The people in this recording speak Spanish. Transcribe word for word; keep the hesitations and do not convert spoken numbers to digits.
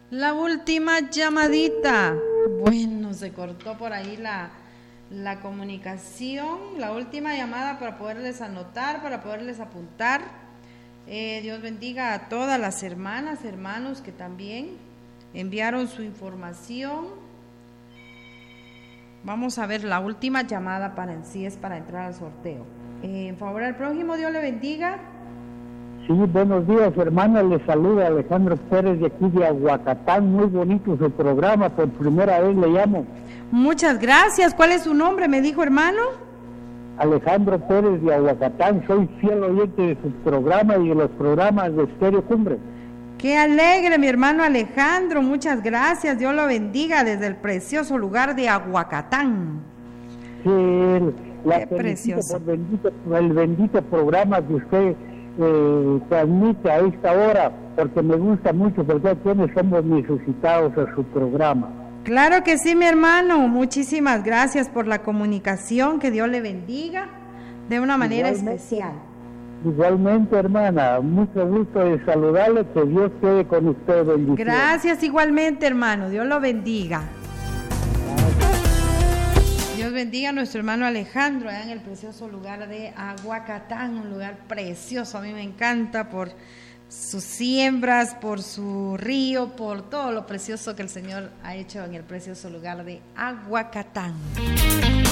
La última llamadita. Bueno, se cortó por ahí la, la comunicación. La última llamada para poderles anotar, para poderles apuntar. Eh, Dios bendiga a todas las hermanas, hermanos que también enviaron su información. Vamos a ver la última llamada para en sí es para entrar al sorteo. Eh, en favor al prójimo, Dios le bendiga. Sí, buenos días, hermana. Le saluda Alejandro Pérez de aquí de Aguacatán. Muy bonito su programa, por primera vez le llamo. Muchas gracias. ¿Cuál es su nombre? Me dijo, hermano. Alejandro Pérez de Aguacatán. Soy fiel oyente de su programa y de los programas de Estéreo Cumbre. Qué alegre, mi hermano Alejandro. Muchas gracias. Dios lo bendiga desde el precioso lugar de Aguacatán. Sí, la qué precioso. Por bendito, el bendito programa que usted Eh, transmite a esta hora, porque me gusta mucho, porque quienes somos necesitados a su programa. Claro que sí, mi hermano, muchísimas gracias por la comunicación, que Dios le bendiga de una manera igualmente, especial. Igualmente, hermana, mucho gusto de saludarle, que Dios quede con usted. Bendiciones. Gracias igualmente, hermano, Dios lo bendiga. Dios bendiga a nuestro hermano Alejandro, allá en el precioso lugar de Aguacatán, un lugar precioso, a mí me encanta por sus siembras, por su río, por todo lo precioso que el Señor ha hecho en el precioso lugar de Aguacatán.